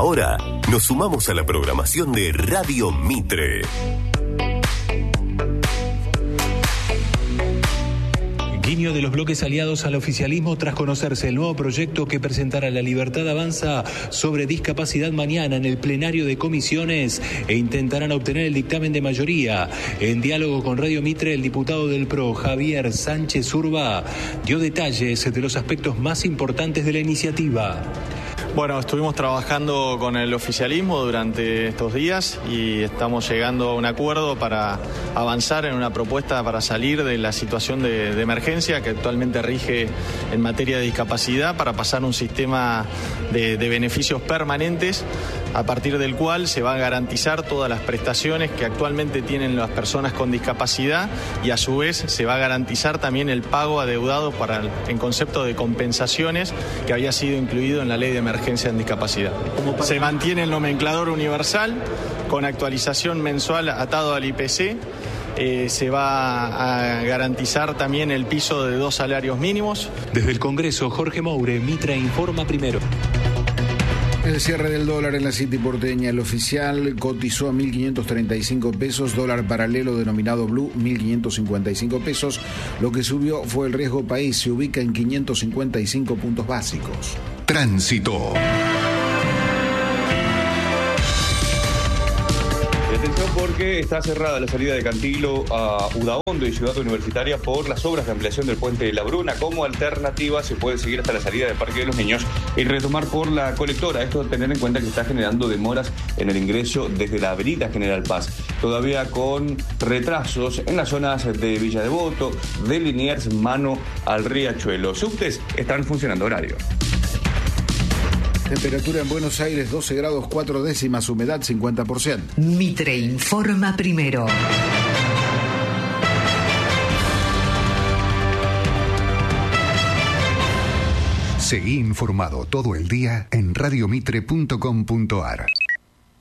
Ahora nos sumamos a la programación de Radio Mitre. Guiño de los bloques aliados al oficialismo tras conocerse el nuevo proyecto que presentará La Libertad Avanza sobre discapacidad mañana en el plenario de comisiones e intentarán obtener el dictamen de mayoría. En diálogo con Radio Mitre, el diputado del PRO, Javier Sánchez Urba, dio detalles de los aspectos más importantes de la iniciativa. Bueno, estuvimos trabajando con el oficialismo durante estos días y estamos llegando a un acuerdo para avanzar en una propuesta para salir de la situación de emergencia que actualmente rige en materia de discapacidad, para pasar a un sistema de beneficios permanentes a partir del cual se va a garantizar todas las prestaciones que actualmente tienen las personas con discapacidad y a su vez se va a garantizar también el pago adeudado en concepto de compensaciones que había sido incluido en la ley de emergencia en discapacidad. Se mantiene el nomenclador universal con actualización mensual atado al IPC. Se va a garantizar también el piso de 2 salarios mínimos. Desde el Congreso, Jorge Moure, Mitre Informa Primero. El cierre del dólar en la City porteña, el oficial cotizó a 1.535 pesos, dólar paralelo denominado Blue 1.555 pesos. Lo que subió fue el riesgo país, se ubica en 555 puntos básicos. Tránsito. Atención porque está cerrada la salida de Cantilo a Udaondo y Ciudad Universitaria por las obras de ampliación del puente de la Bruna. Como alternativa se puede seguir hasta la salida del Parque de los Niños y retomar por la colectora. Esto tener en cuenta que está generando demoras en el ingreso desde la avenida General Paz. Todavía con retrasos en las zonas de Villa Devoto, de Liniers, mano al Riachuelo. Subtes están funcionando horario. Temperatura en Buenos Aires 12 grados 4 décimas, humedad 50%. Mitre Informa Primero. Seguí informado todo el día en radiomitre.com.ar.